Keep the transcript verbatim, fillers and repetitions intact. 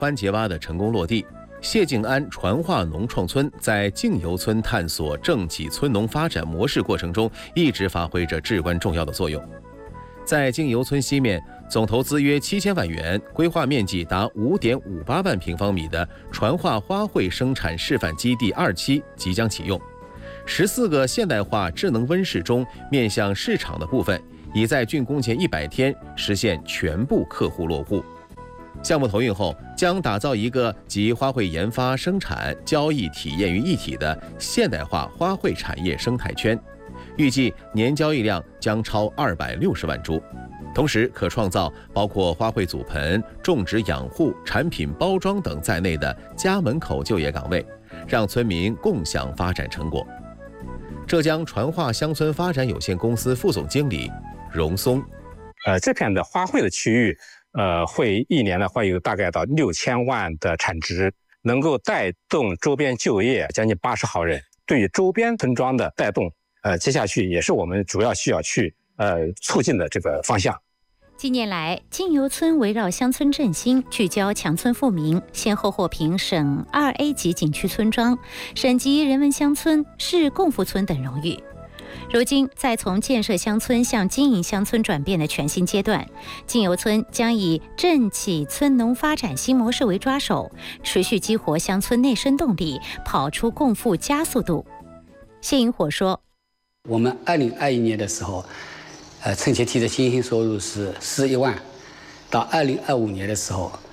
番茄洼的成功落地，谢静安传化农创村在静游村探索政企村农发展模式过程中，一直发挥着至关重要的作用。在静游村西面，总投资约七千万元、规划面积达五点五八万平方米的传化花卉生产示范基地二期即将启用。十四个现代化智能温室中，面向市场的部分已在竣工前一百天实现全部客户落户。项目投运后，将打造一个集花卉研发、生产、交易、体验于一体的现代化花卉产业生态圈。预计年交易量将超二百六十万株，同时可创造包括花卉组盆、种植养护、产品包装等在内的家门口就业岗位，让村民共享发展成果。浙江传化乡村发展有限公司副总经理荣松， 呃，这片的花卉的区域，呃，会一年呢会有大概到六千万的产值，能够带动周边就业将近八十号人，对于周边村庄的带动。呃，接下去也是我们主要需要去呃促进的这个方向。 近年来，静游村围绕乡村振兴，聚焦强村富民，先后获评省二 A 级景区村庄、省级人文乡村、市共富村等荣誉。如今，在从建设乡村向经营乡村转变的全新阶段，静游村将以政企村农发展新模式为抓手，持续激活乡村内生动力，跑出共富加速度。谢银火说。 我们二零二一年的时候，呃，村前提的新兴收入是十一万，到二零二五年的时候，